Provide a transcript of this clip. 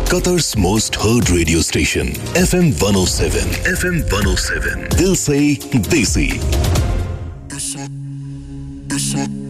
Qatar's most heard radio station, FM 107. FM 107. Dil se desi.